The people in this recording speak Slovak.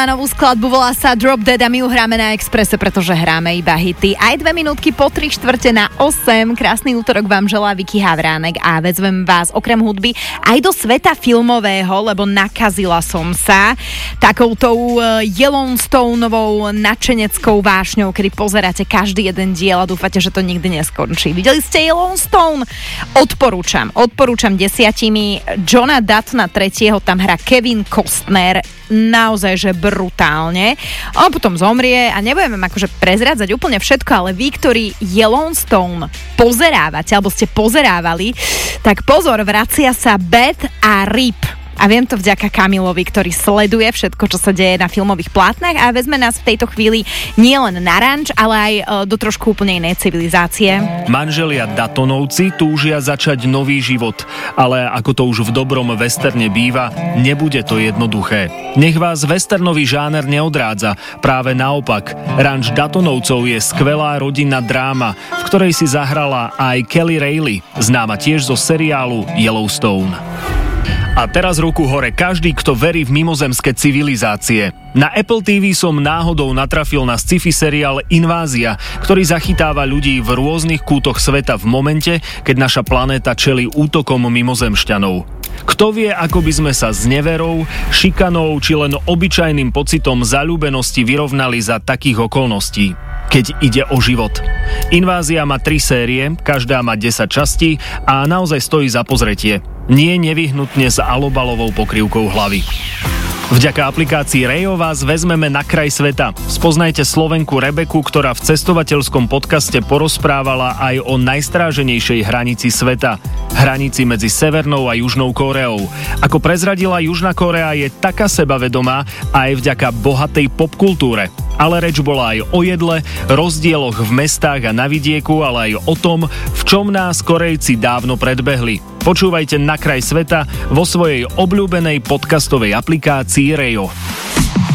Novú skladbu volá sa Drop Dead a my ju hráme na Expresse, pretože hráme iba hity. Aj 2 minútky po 7:45. Krásny útorok vám želá Vicky Havránek a vezmem vás okrem hudby aj do sveta filmového, lebo nakazila som sa takoutou Yellowstoneovou nadšeneckou vášňou, kedy pozeráte každý jeden diel a dúfate, že to nikdy neskončí. Videli ste Yellowstone? Odporúčam 10. Johna Duttona 3. tam hrá Kevin Costner, naozaj, že brutálne. On potom zomrie a nebudem vám akože prezrádzať úplne všetko, ale vy, ktorí Yellowstone pozerávate, alebo ste pozerávali, tak pozor, vracia sa Beth a Rip. A viem to vďaka Kamilovi, ktorý sleduje všetko, čo sa deje na filmových plátnach a vezme nás v tejto chvíli nielen na ranč, ale aj do trošku úplne inej civilizácie. Manželia Duttonovci túžia začať nový život, ale ako to už v dobrom westerne býva, nebude to jednoduché. Nech vás westernový žáner neodrádza, práve naopak. Ranč Duttonovcov je skvelá rodinná dráma, v ktorej si zahrala aj Kelly Reilly, známa tiež zo seriálu Yellowstone. A teraz ruku hore každý, kto verí v mimozemské civilizácie. Na Apple TV som náhodou natrafil na sci-fi seriál Invázia, ktorý zachytáva ľudí v rôznych kútoch sveta v momente, keď naša planéta čelí útokom mimozemšťanov. Kto vie, ako by sme sa s neverou, šikanou či len obyčajným pocitom zaľúbenosti vyrovnali za takých okolností, keď ide o život. Invázia má 3 série, každá má 10 častí a naozaj stojí za pozretie. Nie nevyhnutne s alobalovou pokrývkou hlavy. Vďaka aplikácii Rejo vás vezmeme na kraj sveta. Spoznajte Slovenku Rebeku, ktorá v cestovateľskom podcaste porozprávala aj o najstráženejšej hranici sveta. Hranici medzi Severnou a Južnou Kóreou. Ako prezradila, Južná Kórea je taká sebavedomá aj vďaka bohatej popkultúre. Ale reč bola aj o jedle, rozdieloch v mestách a na vidieku, ale aj o tom, v čom nás Korejci dávno predbehli. Počúvajte Na kraj sveta vo svojej obľúbenej podcastovej aplikácii Rejo.